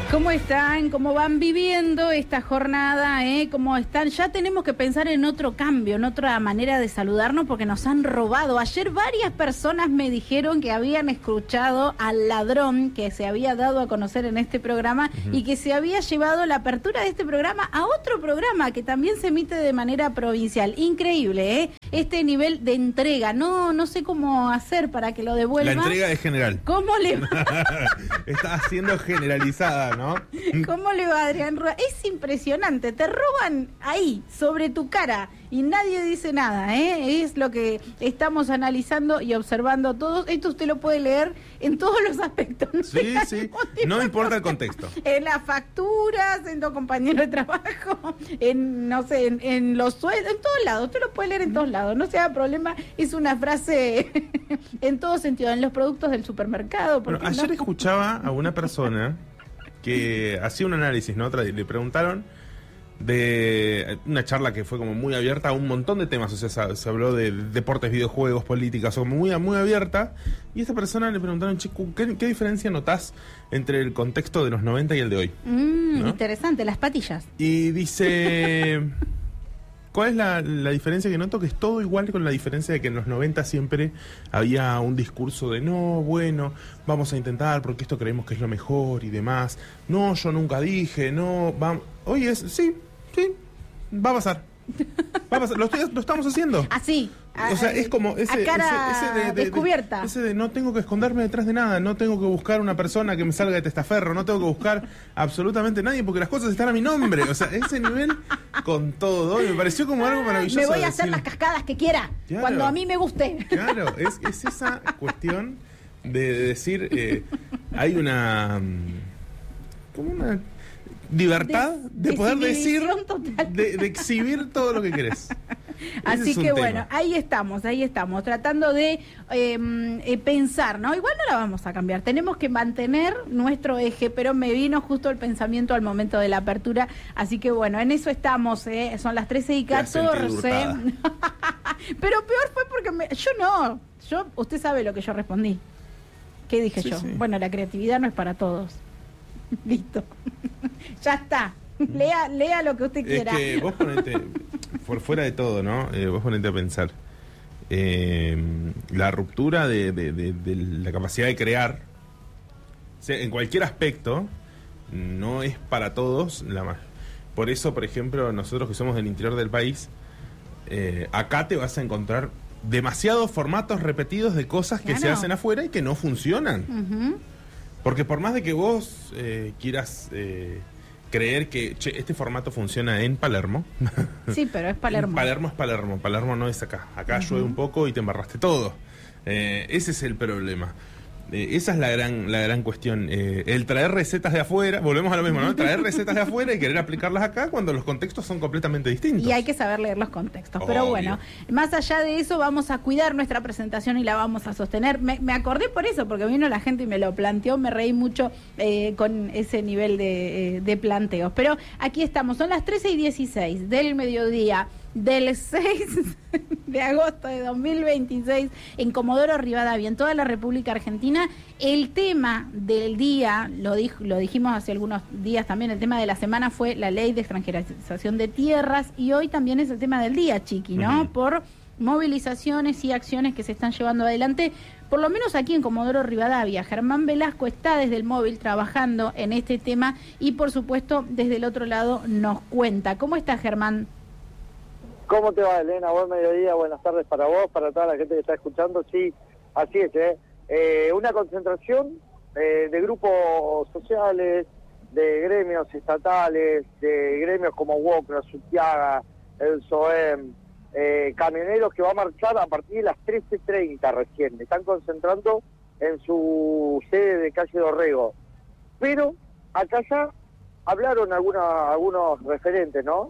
¿Cómo están? ¿Cómo van viviendo esta jornada? ¿Cómo están? Ya tenemos que pensar en otro cambio, en otra manera de saludarnos porque nos han robado. Ayer varias personas me dijeron que habían escuchado al ladrón que se había dado a conocer en este programa y que se había llevado la apertura de este programa a otro programa que también se emite de manera provincial. Increíble, ¿eh? Este nivel de entrega. No sé cómo hacer para que lo devuelva. La entrega es general. ¿Cómo le va? Está siendo generalizada, ¿no? ¿Cómo le va, Adrián Rueda? Es impresionante, te roban ahí, sobre tu cara, y nadie dice nada, ¿eh? Es lo que estamos analizando y observando todos. Esto usted lo puede leer en todos los aspectos. Sí, sí, no importa el contexto. En las facturas, en tu compañero de trabajo, en, no sé, en los sueldos, en todos lados. Usted lo puede leer en todos lados, no se haga problema. Es una frase en todo sentido, en los productos del supermercado. Bueno, ayer escuchaba a una persona que hacía un análisis, ¿no? Le preguntaron de una charla que fue como muy abierta a un montón de temas, o sea, se habló de deportes, videojuegos, políticas, como muy abierta, y a esta persona le preguntaron, chico, ¿qué diferencia notás entre el contexto de los 90 y el de hoy? ¿No? Interesante, las patillas. Y dice... ¿Cuál es la diferencia que noto? Que es todo igual, con la diferencia de que en los 90 siempre había un discurso de no, bueno, vamos a intentar porque esto creemos que es lo mejor y demás. No, yo nunca dije, no, vamos. Hoy es, sí, va a pasar. Va a pasar. Lo estamos haciendo. Así. O sea, es como ese descubierta. Ese de no tengo que esconderme detrás de nada, no tengo que buscar una persona que me salga de testaferro, no tengo que buscar absolutamente nadie porque las cosas están a mi nombre. O sea, ese nivel con todo, y me pareció como algo maravilloso. Me voy a hacer las cascadas que quiera, claro, cuando a mí me guste. Claro, es esa cuestión de decir, hay una... como una libertad de poder decir, de exhibir todo lo que querés. Así que bueno, ahí estamos, tratando de pensar, ¿no? Igual no la vamos a cambiar, tenemos que mantener nuestro eje, pero me vino justo el pensamiento al momento de la apertura, así que bueno, en eso estamos, son las 13:14. Pero peor fue porque usted sabe lo que yo respondí. ¿Qué dije yo? Sí. Bueno, la creatividad no es para todos. Listo. Ya está. Lea lo que usted quiera. Es que vos ponete, por fuera de todo, ¿no? Vos ponete a pensar. La ruptura de la capacidad de crear, o sea, en cualquier aspecto, no es para todos la más. Por eso, por ejemplo, nosotros que somos del interior del país, acá te vas a encontrar demasiados formatos repetidos de cosas que se hacen afuera y que no funcionan. Porque por más de que vos quieras creer que este formato funciona en Palermo. Sí, pero es Palermo. Palermo es Palermo. Palermo no es acá. Acá llueve un poco y te embarraste todo. Ese es el problema. Esa es la gran cuestión. El traer recetas de afuera, volvemos a lo mismo, ¿no? Traer recetas de afuera y querer aplicarlas acá cuando los contextos son completamente distintos. Y hay que saber leer los contextos. Obvio. Pero bueno, más allá de eso, vamos a cuidar nuestra presentación y la vamos a sostener. Me acordé por eso, porque vino la gente y me lo planteó, me reí mucho con ese nivel de planteos. Pero aquí estamos, son las 13:16 del mediodía del 6 de agosto de 2026 en Comodoro Rivadavia, en toda la República Argentina. El tema del día, lo dijimos hace algunos días también, el tema de la semana fue la ley de extranjerización de tierras, y hoy también es el tema del día, Chiqui, ¿no? Por movilizaciones y acciones que se están llevando adelante, por lo menos aquí en Comodoro Rivadavia. Germán Velasco está desde el móvil trabajando en este tema y por supuesto desde el otro lado nos cuenta. ¿Cómo está, Germán? ¿Cómo te va, Elena? Buen mediodía, buenas tardes para vos, para toda la gente que está escuchando. Sí, así es, una concentración de grupos sociales, de gremios estatales, de gremios como WOCRA, Sutiaga, el SOEM, camioneros que va a marchar a partir de las 13:30 recién. Están concentrando en su sede de calle Dorrego. Pero acá ya hablaron algunos referentes, ¿no?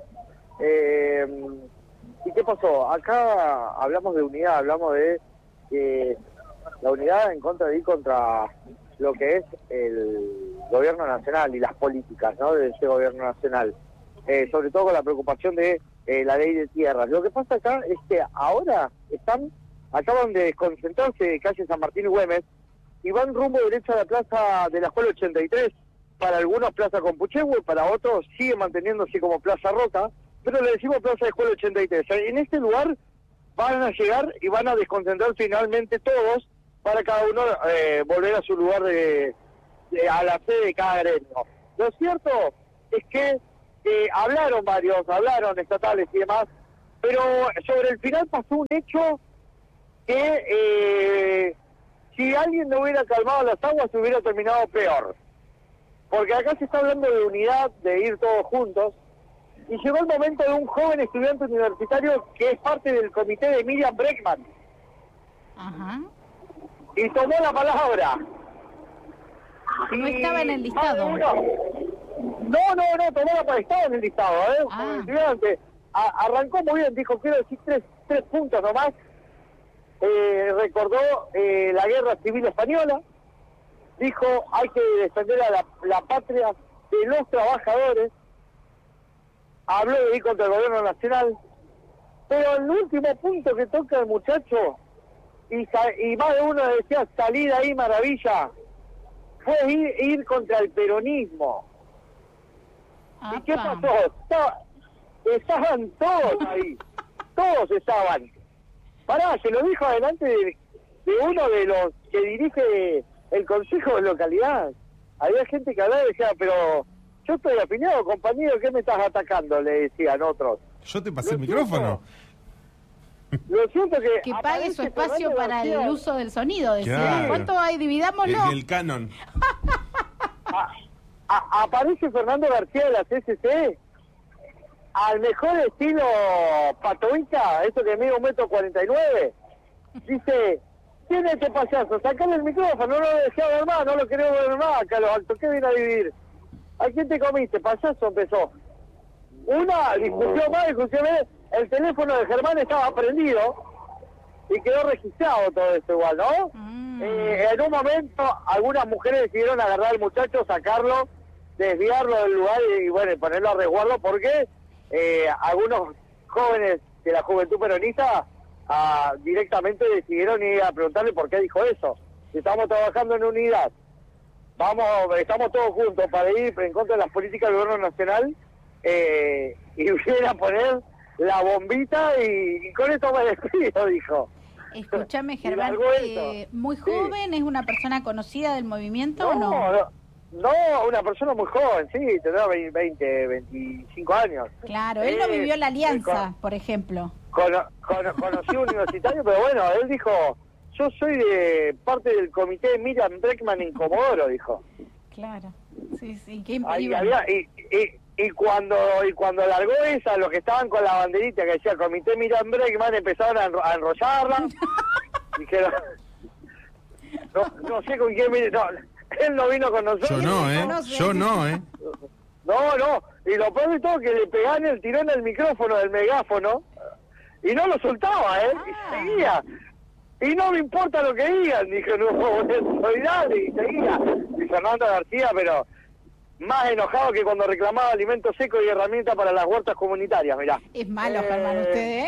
¿Y qué pasó? Acá hablamos de unidad, hablamos de la unidad en contra de ir contra lo que es el gobierno nacional y las políticas, ¿no?, de ese gobierno nacional. Sobre todo con la preocupación de la ley de tierras. Lo que pasa acá es que ahora acaban de desconcentrarse de calle San Martín y Güemes y van rumbo derecho a la plaza de la Escuela 83, para algunos Plaza Compuchehue, para otros sigue manteniéndose como Plaza Roca, pero le decimos Plaza de Escuela 83. En este lugar van a llegar y van a desconcentrar finalmente todos para cada uno volver a su lugar a la sede de cada gremio. Lo cierto es que hablaron estatales y demás, pero sobre el final pasó un hecho que si alguien no hubiera calmado las aguas se hubiera terminado peor. Porque acá se está hablando de unidad, de ir todos juntos, y llegó el momento de un joven estudiante universitario que es parte del comité de Miriam Bregman. Ajá. Y tomó la palabra. No estaba en el listado. No, tomó la palabra, estaba en el listado, como estudiante. Arrancó muy bien, dijo, quiero decir tres puntos nomás. Recordó la guerra civil española, dijo hay que defender a la patria de los trabajadores, habló de ir contra el gobierno nacional, pero el último punto que toca el muchacho, y más de uno decía salir ahí maravilla, fue ir contra el peronismo. ¿Y qué pasó? Estaban todos ahí, todos estaban. Pará, se lo dijo adelante de uno de los que dirige el Consejo de Localidad. Había gente que hablaba y decía, pero yo estoy afiliado, compañero, ¿qué me estás atacando? Le decían otros. Yo te pasé el micrófono. Lo siento que pague su espacio para el uso del sonido, decía. Claro. ¿Cuánto hay? Dividámoslo. El canon. Aparece Fernando García de la CCC al mejor estilo patoica, eso que mide 1,49 m. Dice, ¿quién es este payaso? Sacale el micrófono, no lo deseo ver más, no lo queremos ver más acá los altos, ¿qué viene a dividir? ¿A quién te comiste? Payaso empezó. Una discusión más, el teléfono de Germán estaba prendido y quedó registrado todo esto igual, ¿no? En un momento algunas mujeres decidieron agarrar al muchacho, sacarlo, desviarlo del lugar y bueno, ponerlo a resguardo porque algunos jóvenes de la juventud peronista directamente decidieron ir a preguntarle por qué dijo eso. Estamos trabajando en unidad, estamos todos juntos para ir en contra de las políticas del gobierno nacional y viene a poner la bombita y con esto me despido, dijo. Escúchame, Germán, muy joven, ¿es una persona conocida del movimiento o no? No, una persona muy joven, sí, tendrá 20, 25 años. Claro, él no vivió la alianza, por ejemplo. Conocí universitario, pero bueno, él dijo, yo soy de parte del comité de Miriam Bregman en Comodoro, dijo. Claro, sí, qué increíble. Y cuando largó esa, los que estaban con la banderita que decía comité Miriam Bregman empezaron a enrollarla. Dijeron, no sé con quién él no vino con nosotros. Yo no. No, y lo peor de todo que le pegaban el tirón al micrófono del megáfono y no lo soltaba, y seguía. Y no me importa lo que digan, dije, no, solidario, y seguía. Y Fernando García, pero más enojado que cuando reclamaba alimentos secos y herramientas para las huertas comunitarias, mirá. Es malo, Germán, usted,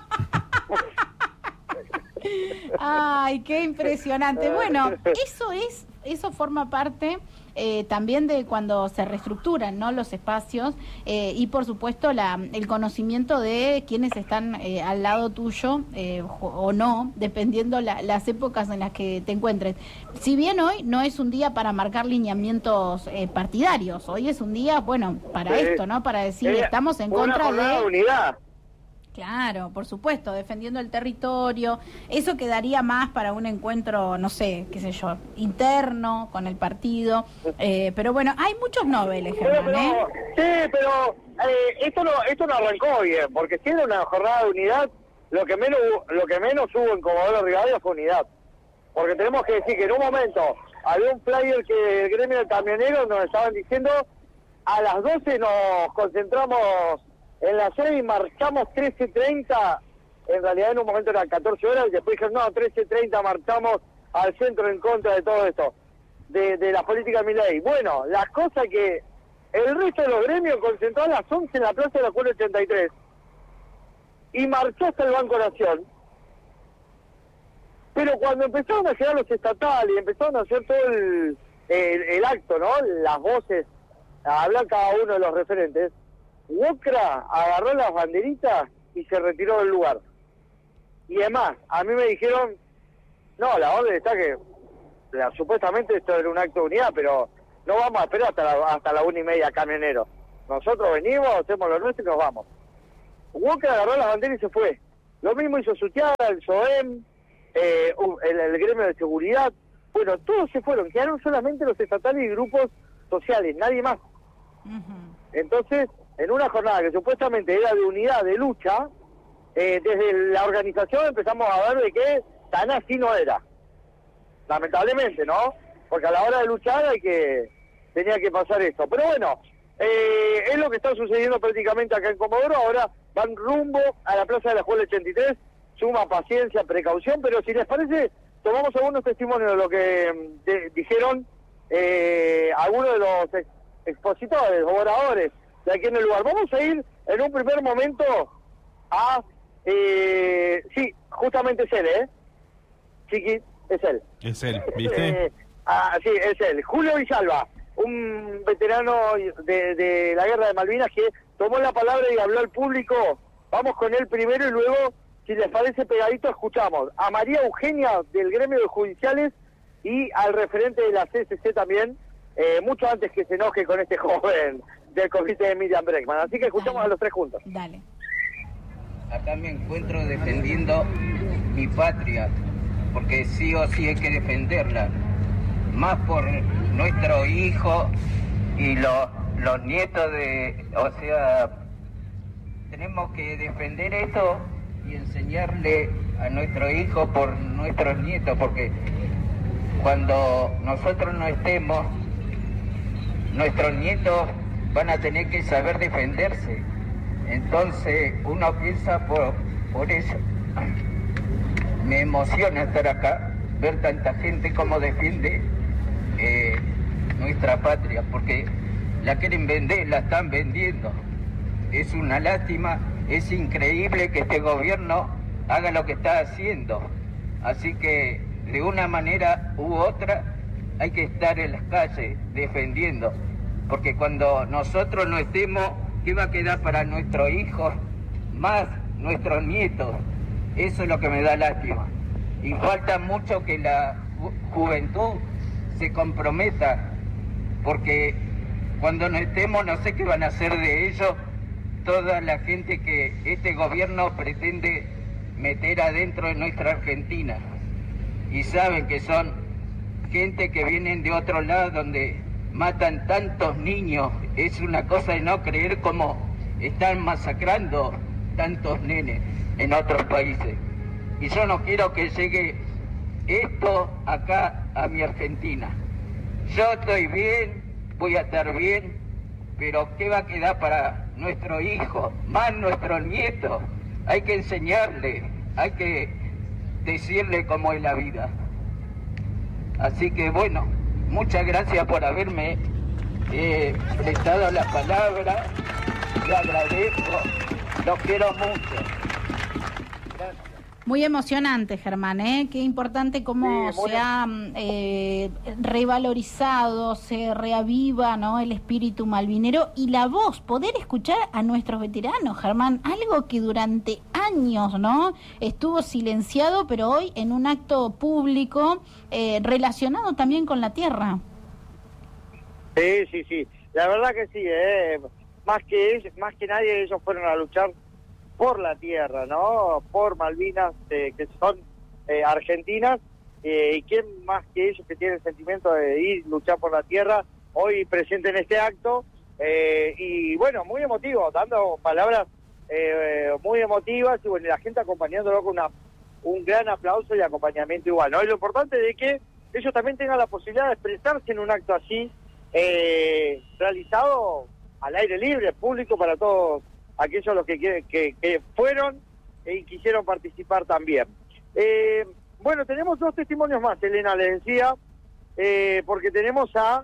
Ay, qué impresionante. Bueno, eso forma parte también de cuando se reestructuran, ¿no?, los espacios y por supuesto el conocimiento de quienes están al lado tuyo o no, dependiendo las épocas en las que te encuentres. Si bien hoy no es un día para marcar lineamientos partidarios, hoy es un día, bueno, para esto, ¿no?, para decir estamos en contra de unidad. Claro, por supuesto, defendiendo el territorio. Eso quedaría más para un encuentro, no sé, qué sé yo, interno con el partido. Pero bueno, hay muchos noveles, Germán, Sí, pero esto no arrancó bien, porque si era una jornada de unidad, lo que menos hubo en Comodoro Rivadavia fue unidad. Porque tenemos que decir que en un momento había un flyer que el gremio de camioneros nos estaban diciendo a las 12 nos concentramos en la sede y marchamos 13:30, en realidad en un momento eran 14 horas, y después dijeron, no, 13:30 marchamos al centro en contra de todo esto, de la política de Milei. Bueno, la cosa que el resto de los gremios concentró a las 11 en la Plaza de la Escuela 83, y marchó hasta el Banco Nación. Pero cuando empezaron a llegar los estatales, empezaron a hacer todo el acto, ¿no? Las voces, hablar cada uno de los referentes. Wokra agarró las banderitas y se retiró del lugar. Y además, a mí me dijeron, no, la orden está que supuestamente esto era un acto de unidad, pero no vamos a esperar hasta la 1:30 camionero. Nosotros venimos, hacemos lo nuestro y nos vamos. Wokra agarró las banderas y se fue. Lo mismo hizo Sutiara, el SOEM, el gremio de seguridad. Bueno, todos se fueron, quedaron solamente los estatales y grupos sociales, nadie más. Entonces, en una jornada que supuestamente era de unidad, de lucha, desde la organización empezamos a ver de que tan así no era. Lamentablemente, ¿no? Porque a la hora de luchar tenía que pasar esto. Pero bueno, es lo que está sucediendo prácticamente acá en Comodoro. Ahora van rumbo a la Plaza de la Escuela 83, suma paciencia, precaución, pero si les parece, tomamos algunos testimonios de lo que dijeron algunos de los expositores, oradores de aquí en el lugar. Vamos a ir en un primer momento a... sí, justamente es él, Chiqui, es él. Es él, ¿viste? Sí, es él. Julio Villalba, un veterano de la Guerra de Malvinas que tomó la palabra y habló al público. Vamos con él primero y luego, si les parece pegadito, escuchamos a María Eugenia del gremio de judiciales y al referente de la CCC también, mucho antes que se enoje con este joven del comité de Miriam Bregman. Así que escuchamos a los tres juntos. Dale. Acá me encuentro defendiendo mi patria, porque sí o sí hay que defenderla, más por nuestro hijo y los nietos o sea, tenemos que defender esto y enseñarle a nuestro hijo por nuestros nietos, porque cuando nosotros no estemos, nuestros nietos van a tener que saber defenderse. Entonces uno piensa por eso. Me emociona estar acá, ver tanta gente como defiende nuestra patria, porque la quieren vender, la están vendiendo. Es una lástima, es increíble que este gobierno haga lo que está haciendo. Así que de una manera u otra hay que estar en las calles defendiendo, porque cuando nosotros no estemos, ¿qué va a quedar para nuestros hijos, más nuestros nietos? Eso es lo que me da lástima. Y falta mucho que la juventud se comprometa, porque cuando no estemos, no sé qué van a hacer de ellos toda la gente que este gobierno pretende meter adentro de nuestra Argentina. Y saben que son gente que vienen de otro lado donde matan tantos niños. Es una cosa de no creer cómo están masacrando tantos nenes en otros países. Y yo no quiero que llegue esto acá a mi Argentina. Yo estoy bien, voy a estar bien, pero ¿qué va a quedar para nuestro hijo, más nuestros nietos? Hay que enseñarle, hay que decirle cómo es la vida. Así que bueno, muchas gracias por haberme prestado la palabra. Le agradezco, los quiero mucho. Gracias. Muy emocionante, Germán, ¿eh? Qué importante cómo se ha revalorizado, se reaviva, ¿no?, el espíritu malvinero y la voz, poder escuchar a nuestros veteranos, Germán, algo que durante años, ¿no?, estuvo silenciado, pero hoy en un acto público relacionado también con la tierra. Sí, la verdad que sí, más que nadie ellos fueron a luchar por la tierra, ¿no? Por Malvinas, que son argentinas, y quién más que ellos que tienen el sentimiento de ir luchar por la tierra, hoy presente en este acto, y bueno, muy emotivo, dando palabras muy emotivas, y bueno, la gente acompañándolo con un gran aplauso y acompañamiento igual, ¿no? Y lo importante de que ellos también tengan la posibilidad de expresarse en un acto así, realizado al aire libre, público para todos aquellos los que fueron y quisieron participar también. Bueno, tenemos dos testimonios más, Elena, les decía, porque tenemos a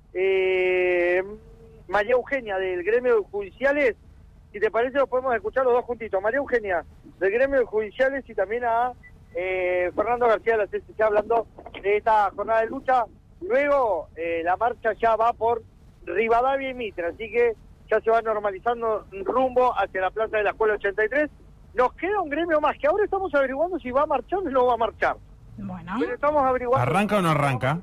María Eugenia del gremio de judiciales. Si te parece, los podemos escuchar los dos juntitos. María Eugenia del gremio de judiciales y también a Fernando García de la CCC hablando de esta jornada de lucha Luego la marcha ya va por Rivadavia y Mitre, así que ya se va normalizando rumbo hacia la plaza de la Escuela 83. Nos queda un gremio más, que ahora estamos averiguando si va a marchar o no va a marchar. Bueno. Pero estamos averiguando. ¿Arranca o no arranca?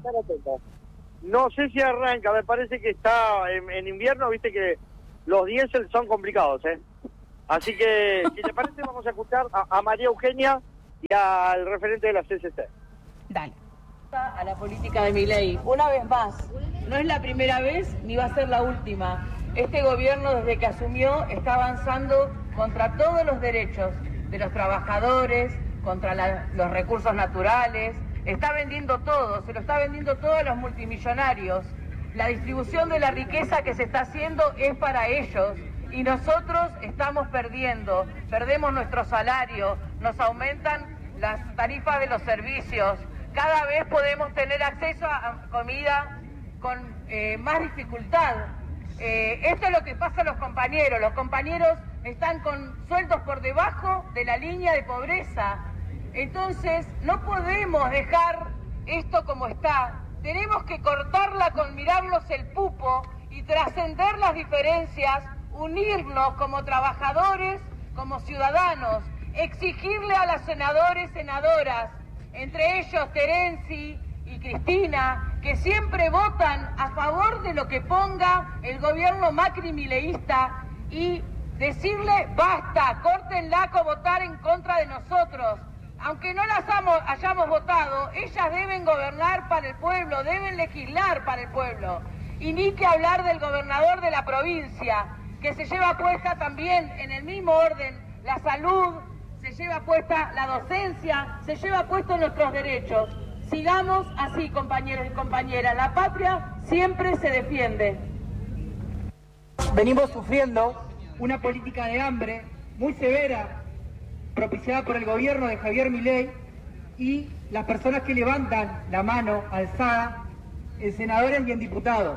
No sé si arranca, me parece que está en invierno, viste que los diésel son complicados, ¿eh? Así que, si te parece, vamos a escuchar a María Eugenia y al referente de la CCC. Dale. A la política de Milei. Una vez más, no es la primera vez ni va a ser la última. Este gobierno, desde que asumió, está avanzando contra todos los derechos de los trabajadores, contra los recursos naturales. Está vendiendo todo, se lo está vendiendo todo a los multimillonarios. La distribución de la riqueza que se está haciendo es para ellos y nosotros estamos perdiendo. Perdemos nuestro salario, nos aumentan las tarifas de los servicios. Cada vez podemos tener acceso a comida con más dificultad. Esto es lo que pasa a los compañeros. Los compañeros están con sueldos por debajo de la línea de pobreza. Entonces, no podemos dejar esto como está. Tenemos que cortarla con mirarnos el pupo y trascender las diferencias, unirnos como trabajadores, como ciudadanos, exigirle a los senadores, senadoras, entre ellos Terenzi y Cristina, que siempre votan a favor de lo que ponga el gobierno Macri-mileísta, y decirle basta, córtenla con votar en contra de nosotros. Aunque no las hayamos votado, ellas deben gobernar para el pueblo, deben legislar para el pueblo. Y ni que hablar del gobernador de la provincia, que se lleva puesta también en el mismo orden la salud, se lleva puesta la docencia, se lleva puestos nuestros derechos. Sigamos así, compañeros y compañeras. La patria siempre se defiende. Venimos sufriendo una política de hambre muy severa, propiciada por el gobierno de Javier Milei y las personas que levantan la mano alzada en senadores y en diputados.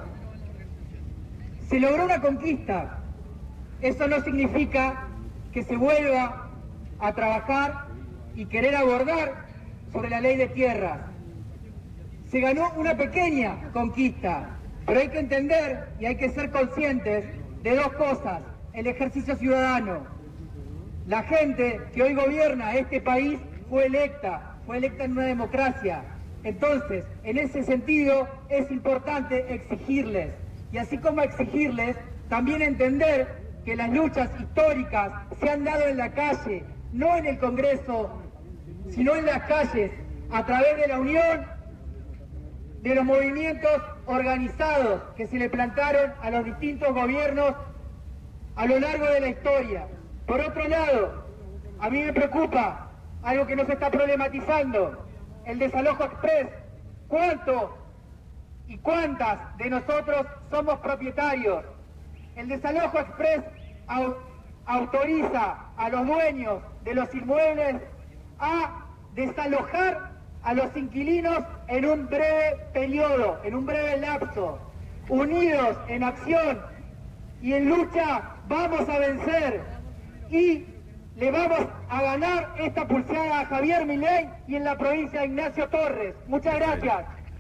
Se logró una conquista. Eso no significa que se vuelva a trabajar y querer abordar sobre la ley de tierras. Se ganó una pequeña conquista, pero hay que entender y hay que ser conscientes de dos cosas: el ejercicio ciudadano. La gente que hoy gobierna este país fue electa en una democracia. Entonces, en ese sentido, es importante exigirles. Y así como exigirles, también entender que las luchas históricas se han dado en la calle, no en el Congreso, sino en las calles, a través de la unión de los movimientos organizados que se le plantaron a los distintos gobiernos a lo largo de la historia. Por otro lado, a mí me preocupa algo que no se está problematizando: el desalojo express. ¿Cuánto y cuántas de nosotros somos propietarios? El desalojo express autoriza a los dueños de los inmuebles a desalojar a los inquilinos en un breve periodo, en un breve lapso. Unidos en acción y en lucha vamos a vencer. Y le vamos a ganar esta pulseada a Javier Milei y en la provincia de Ignacio Torres. Muchas gracias.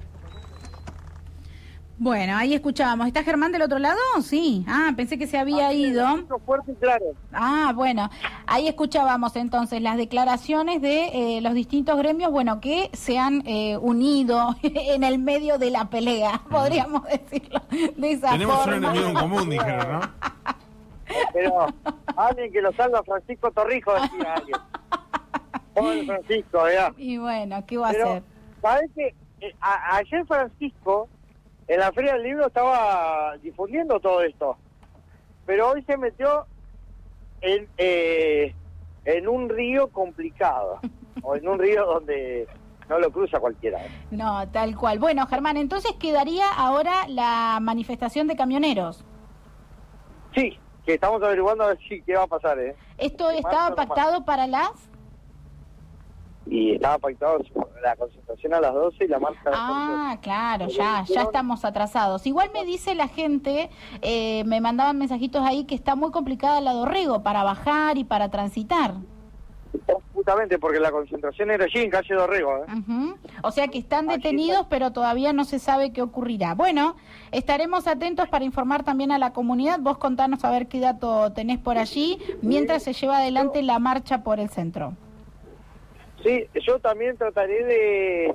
Bueno, ahí escuchábamos. ¿Está Germán del otro lado? Sí. Ah, pensé que se había ido. Fuerte y claro. Ah, bueno. Ahí escuchábamos entonces las declaraciones de los distintos gremios, bueno, que se han unido en el medio de la pelea, podríamos decirlo de esa Tenemos forma. un enemigo en común, dijeron, ¿no? Pero alguien que lo salva, Francisco Torrijos, decía alguien. Pobre Francisco, ¿verdad? Y bueno, ¿qué va a Pero, hacer? ¿sabes qué? Ayer Francisco, en la Feria del Libro, estaba difundiendo todo esto. Pero hoy se metió en un río complicado. O en un río donde no lo cruza cualquiera. No, tal cual. Bueno, Germán, entonces quedaría ahora la manifestación de camioneros. Sí, que estamos averiguando a ver si qué va a pasar, ¿eh? ¿Esto estaba pactado para las...? Y estaba pactado la concentración a las 12 y la marcha a las 11. Ah, claro, ya estamos atrasados. Igual me dice la gente, me mandaban mensajitos ahí, que está muy complicada la Dorrego para bajar y para transitar. justamente porque la concentración era allí en calle Dorrego. Ujú. O sea que están Allí detenidos, está. pero todavía no se sabe qué ocurrirá. Bueno, estaremos atentos para informar también a la comunidad. Vos contanos a ver qué dato tenés por allí, mientras se lleva adelante la marcha por el centro. Sí, yo también trataré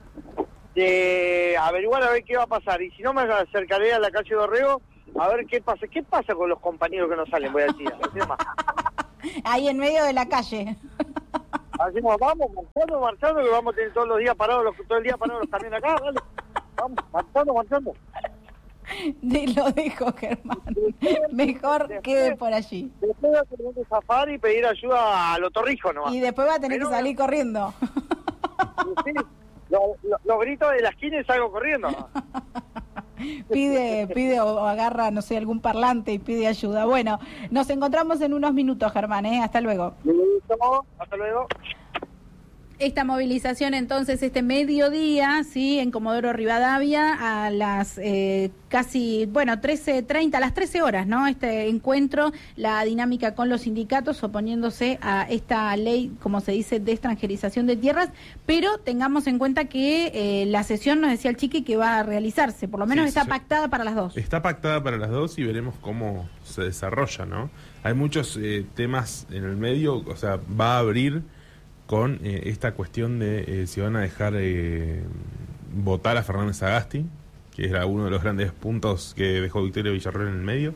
de averiguar a ver qué va a pasar. Y si no, me acercaré a la calle Dorrego a ver qué pasa. ¿Qué pasa con los compañeros que no salen? Voy a decir. Ahí en medio de la calle. Hacemos, vamos, marchando, que vamos a tener todos los días parados, todo el día parados los camiones acá, dale. Vamos, marchando. Lo dejo, Germán. Mejor quede por allí. Después voy a tener que zafar y pedir ayuda a los torrijos nomás. Y después va a tener Pero- que salir corriendo. Sí, los gritos de la esquina y salgo corriendo. Pide o agarra, no sé, algún parlante y pide ayuda. Bueno, nos encontramos en unos minutos, Germán, ¿eh? Hasta luego. Listo, hasta luego. Esta movilización entonces este mediodía, sí, en Comodoro Rivadavia a las casi, 13:30, a las 13 horas, ¿no? Este encuentro, la dinámica con los sindicatos oponiéndose a esta ley, como se dice, de extranjerización de tierras, pero tengamos en cuenta que la sesión, nos decía el Chiqui, que va a realizarse, por lo menos Sí, está sí. pactada para las 2. Está pactada para las 2 y veremos cómo se desarrolla, ¿no? Hay muchos temas en el medio, o sea, va a abrir con esta cuestión de si van a dejar votar a Fernández Sagasti, que era uno de los grandes puntos que dejó Victoria Villarroel en el medio.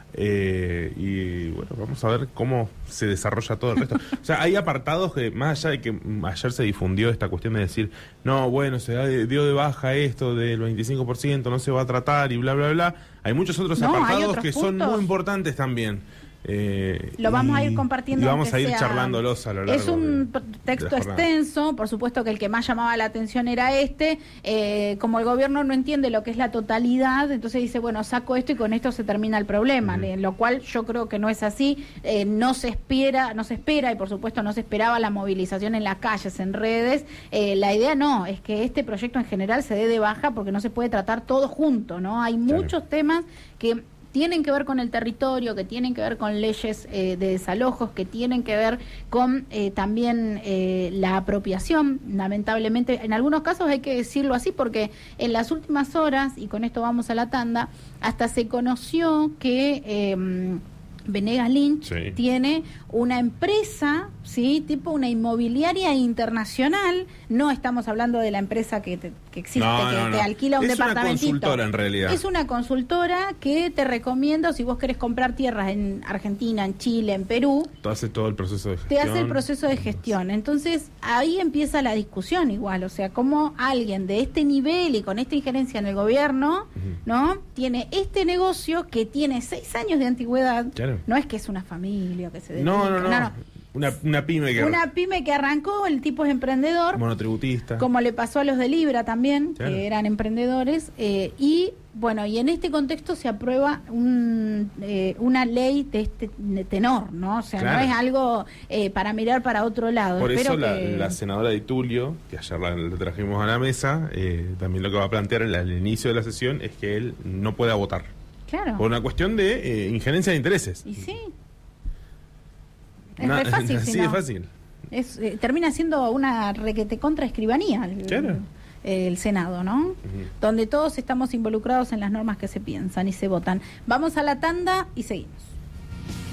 Y bueno, vamos a ver cómo se desarrolla todo el resto. O sea, hay apartados que, más allá de que ayer se difundió esta cuestión de decir, no, bueno, dio de baja esto del 25%, no se va a tratar y bla, bla, bla. Hay muchos otros No, hay apartados otros que son puntos. muy importantes también. Lo vamos a ir compartiendo. Y vamos a aunque ir sea- charlándolos a lo largo Es un de texto la jornada. extenso, por supuesto que el que más llamaba la atención era este. Como el gobierno no entiende lo que es la totalidad, entonces dice, bueno, saco esto y con esto se termina el problema, lo cual yo creo que no es así. No se espera y por supuesto no se esperaba la movilización en las calles, en redes. La idea no, es que este proyecto en general se dé de baja porque no se puede tratar todo junto, ¿no? Hay muchos temas que tienen que ver con el territorio, que tienen que ver con leyes de desalojos, que tienen que ver con también la apropiación. Lamentablemente, en algunos casos hay que decirlo así, porque en las últimas horas, y con esto vamos a la tanda, hasta se conoció que Venegas Lynch Sí. tiene una empresa, ¿sí? Tipo una inmobiliaria internacional. No estamos hablando de la empresa que existe, No, que no, te no. alquila un Es una departamentito. consultora, en realidad. Es una consultora que te recomienda, si vos querés comprar tierras en Argentina, en Chile, en Perú, Hace todo el proceso de te gestión. hace el proceso de gestión. Entonces, ahí empieza la discusión igual. O sea, cómo alguien de este nivel y con esta injerencia en el gobierno, ¿no? Tiene este negocio que tiene 6 años de antigüedad. Claro. No es que es una familia que se No, dedica, no. Una pyme que Una pyme que arrancó, el tipo es emprendedor, monotributista. como le pasó a los de Libra también, Claro. que eran emprendedores, y bueno, y en este contexto se aprueba una ley de este tenor, ¿no? O sea, Claro. no es algo para mirar para otro lado. Por Espero eso que... la senadora de Tulio, que ayer la trajimos a la mesa, también lo que va a plantear al inicio de la sesión es que él no pueda votar. Claro. Por una cuestión de injerencia de intereses. Y sí. Es re fácil, si Así no. de fácil. Termina siendo una requete contra escribanía Claro. el Senado, ¿no? Donde todos estamos involucrados en las normas que se piensan y se votan. Vamos a la tanda y seguimos.